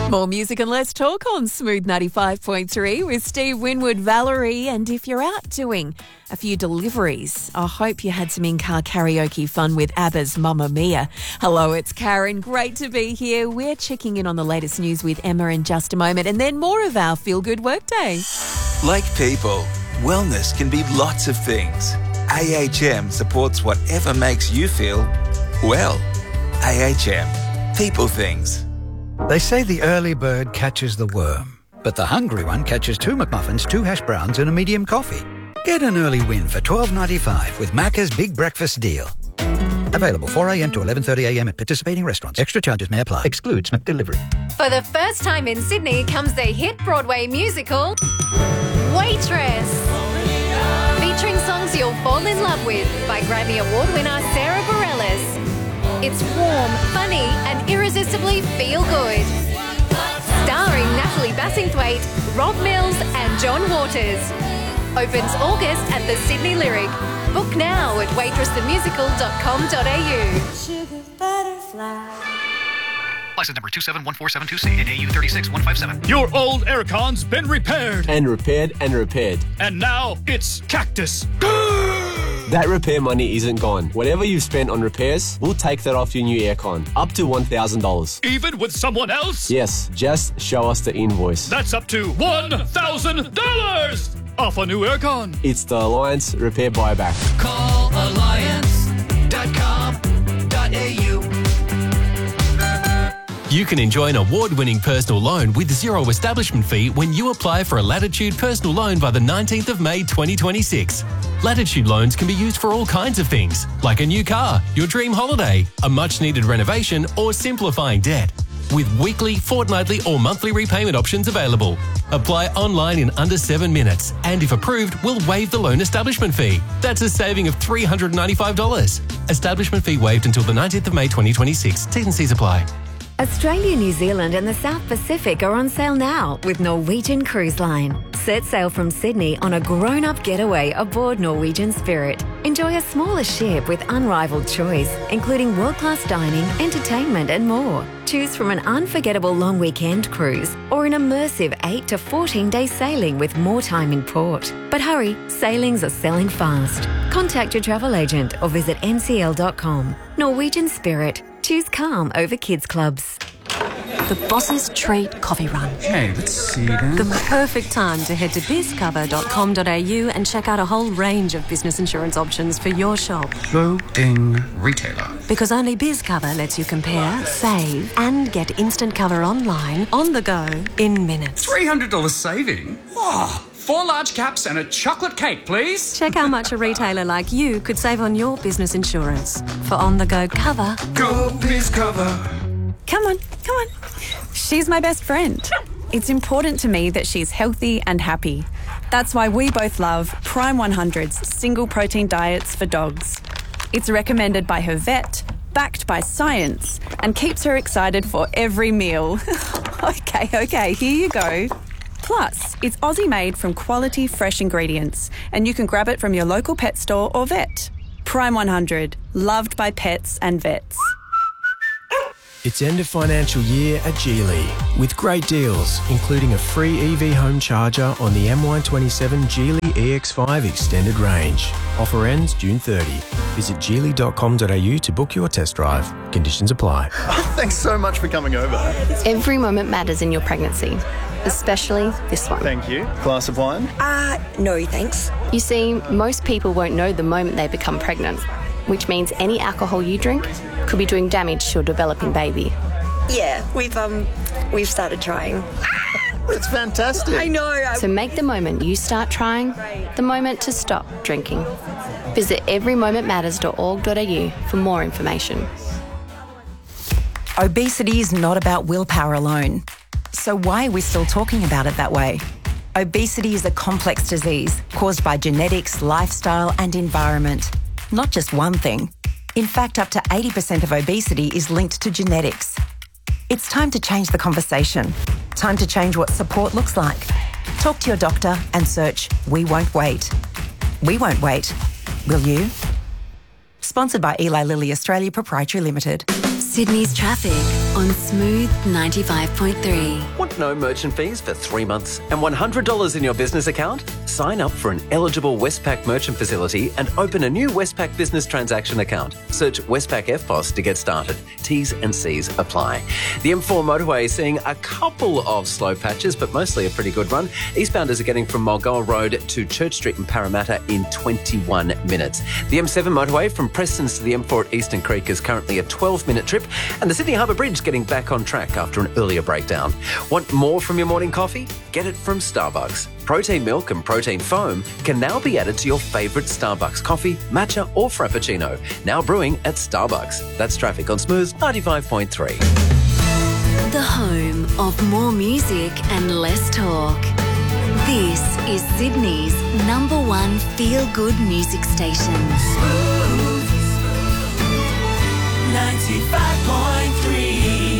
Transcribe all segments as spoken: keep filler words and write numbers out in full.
More music and less talk on Smooth ninety-five point three with Steve Winwood, Valerie. And if you're out doing a few deliveries, I hope you had some in-car karaoke fun with ABBA's Mamma Mia. Hello, it's Karen. Great to be here. We're checking in on the latest news with Emma in just a moment, and then more of our feel-good workday. Like people, wellness can be lots of things. A H M supports whatever makes you feel well. A H M. People things. They say the early bird catches the worm, but the hungry one catches two McMuffins, two hash browns and a medium coffee. Get an early win for twelve ninety-five with Macca's Big Breakfast Deal. Available four a.m. to eleven thirty a.m. at participating restaurants. Extra charges may apply. Excludes McDelivery. For the first time in Sydney comes the hit Broadway musical, Waitress. Featuring songs you'll fall in love with by Grammy Award winner Sarah Bareilles. It's warm, funny and irresistibly feel-good. Starring Natalie Bassingthwaite, Rob Mills and John Waters. Opens August at the Sydney Lyric. Book now at waitress the musical dot com dot a u. Sugar butterfly. License number two seven one four seven two C and A U three six one five seven. Your old aircon's been repaired. And repaired and repaired. And now it's Cactus. That repair money isn't gone. Whatever you've spent on repairs, we'll take that off your new aircon. Up to one thousand dollars. Even with someone else? Yes, just show us the invoice. That's up to one thousand dollars off a new aircon. It's the Alliance Repair Buyback. Call alliance dot com dot a u. You can enjoy an award-winning personal loan with zero establishment fee when you apply for a Latitude personal loan by the nineteenth of May twenty twenty-six. Latitude loans can be used for all kinds of things, like a new car, your dream holiday, a much-needed renovation, or simplifying debt. With weekly, fortnightly, or monthly repayment options available. Apply online in under seven minutes, and if approved, we'll waive the loan establishment fee. That's a saving of three hundred ninety-five dollars. Establishment fee waived until the nineteenth of May twenty twenty-six. T's and C's apply. Australia, New Zealand and the South Pacific are on sale now with Norwegian Cruise Line. Set sail from Sydney on a grown-up getaway aboard Norwegian Spirit. Enjoy a smaller ship with unrivaled choice, including world-class dining, entertainment and more. Choose from an unforgettable long weekend cruise or an immersive eight to fourteen day sailing with more time in port. But hurry, sailings are selling fast. Contact your travel agent or visit n c l dot com. Norwegian Spirit. Choose calm over kids clubs. The Boss's Treat Coffee Run. Okay, let's see then. The perfect time to head to biz cover dot com dot a u and check out a whole range of business insurance options for your shop. Loading retailer. Because only BizCover lets you compare, save, and get instant cover online, on the go, in minutes. three hundred dollars saving? Oh, four large caps and a chocolate cake, please. Check how much a retailer like you could save on your business insurance. For on-the-go cover. Go BizCover. Come on, come on. She's my best friend. It's important to me that she's healthy and happy. That's why we both love Prime one hundred's single protein diets for dogs. It's recommended by her vet, backed by science, and keeps her excited for every meal. okay, okay, here you go. Plus, it's Aussie made from quality fresh ingredients, and you can grab it from your local pet store or vet. Prime one hundred, loved by pets and vets. It's end of financial year at Geely with great deals, including a free E V home charger on the M Y twenty-seven Geely E X five extended range. Offer ends June thirtieth. Visit geely dot com dot a u to book your test drive. Conditions apply. Thanks so much for coming over. Every moment matters in your pregnancy, especially this one. Thank you. Glass of wine? Uh, no thanks. You see, most people won't know the moment they become pregnant, which means any alcohol you drink could be doing damage to your developing baby. Yeah, we've um, we've started trying. It's fantastic. I know. I... So make the moment you start trying the moment to stop drinking. Visit every moment matters dot org dot a u for more information. Obesity is not about willpower alone. So why are we still talking about it that way? Obesity is a complex disease caused by genetics, lifestyle and environment. Not just one thing. In fact, up to eighty percent of obesity is linked to genetics. It's time to change the conversation. Time to change what support looks like. Talk to your doctor and search We Won't Wait. We won't wait. Will you? Sponsored by Eli Lilly Australia Proprietary Limited. Sydney's traffic. on Smooth ninety-five point three. Want no merchant fees for three months and one hundred dollars in your business account? Sign up for an eligible Westpac merchant facility and open a new Westpac business transaction account. Search Westpac F P O S to get started. T's and C's apply. The M four motorway is seeing a couple of slow patches, but mostly a pretty good run. Eastbounders are getting from Mulgoa Road to Church Street and Parramatta in twenty-one minutes. The M seven motorway from Prestons to the M four at Eastern Creek is currently a twelve minute trip, and the Sydney Harbour Bridge getting back on track after an earlier breakdown. Want more from your morning coffee? Get it from Starbucks. Protein milk and protein foam can now be added to your favourite Starbucks coffee, matcha or frappuccino. Now brewing at Starbucks. That's traffic on Smooth ninety-five point three. The home of more music and less talk. This is Sydney's number one feel-good music station. Smooth ninety-five point three.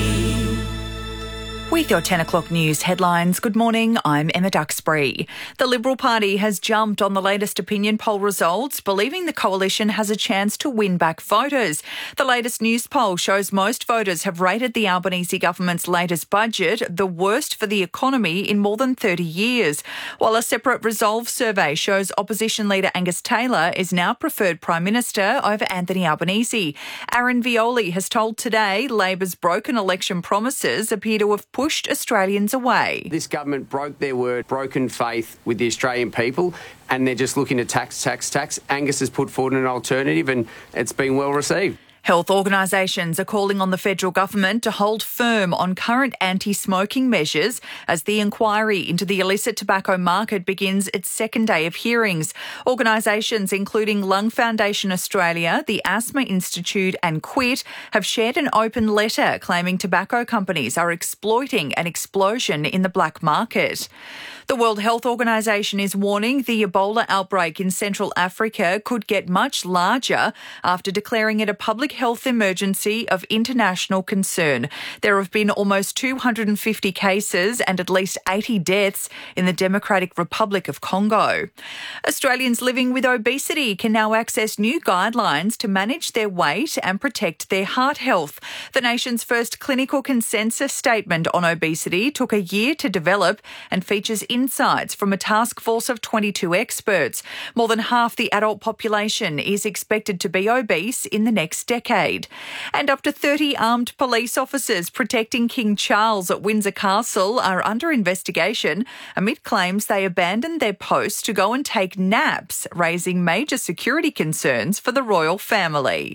With your ten o'clock news headlines, good morning, I'm Emma Duxbury. The Liberal Party has jumped on the latest opinion poll results, believing the coalition has a chance to win back voters. The latest news poll shows most voters have rated the Albanese government's latest budget the worst for the economy in more than thirty years, while a separate Resolve survey shows opposition leader Angus Taylor is now preferred Prime Minister over Anthony Albanese. Aaron Violi has told Today Labor's broken election promises appear to have pushed Australians away. This government broke their word, broken faith with the Australian people, and they're just looking to tax, tax, tax. Angus has put forward an alternative and it's been well received. Health organisations are calling on the federal government to hold firm on current anti-smoking measures as the inquiry into the illicit tobacco market begins its second day of hearings. Organisations including Lung Foundation Australia, the Asthma Institute and Quit have shared an open letter claiming tobacco companies are exploiting an explosion in the black market. The World Health Organization is warning the Ebola outbreak in Central Africa could get much larger after declaring it a public health emergency of international concern. There have been almost two hundred fifty cases and at least eighty deaths in the Democratic Republic of Congo. Australians living with obesity can now access new guidelines to manage their weight and protect their heart health. The nation's first clinical consensus statement on obesity took a year to develop and features insights from a task force of twenty-two experts. More than half the adult population is expected to be obese in the next decade. And up to thirty armed police officers protecting King Charles at Windsor Castle are under investigation amid claims they abandoned their posts to go and take naps, raising major security concerns for the royal family.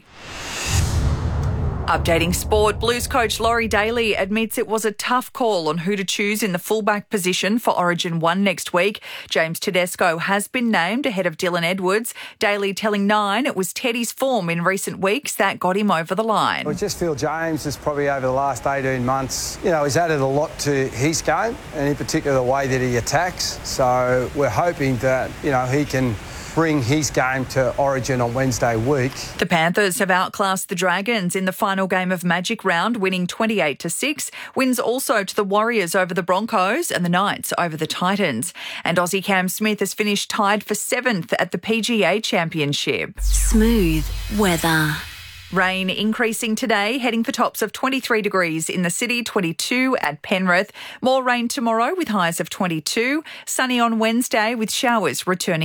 Updating sport, Blues coach Laurie Daly admits it was a tough call on who to choose in the fullback position for Origin one next week. James Tedesco has been named ahead of Dylan Edwards. Daly telling Nine it was Teddy's form in recent weeks that got him over the line. I just feel James has probably over the last eighteen months, you know, he's added a lot to his game and in particular the way that he attacks. So we're hoping that, you know, he can bring his game to Origin on Wednesday week. The Panthers have outclassed the Dragons in the final game of Magic Round, winning twenty-eight to six. Wins also to the Warriors over the Broncos and the Knights over the Titans. And Aussie Cam Smith has finished tied for seventh at the P G A Championship. Smooth weather. Rain increasing today, heading for tops of twenty-three degrees in the city, twenty-two at Penrith. More rain tomorrow with highs of twenty-two. Sunny on Wednesday with showers returning.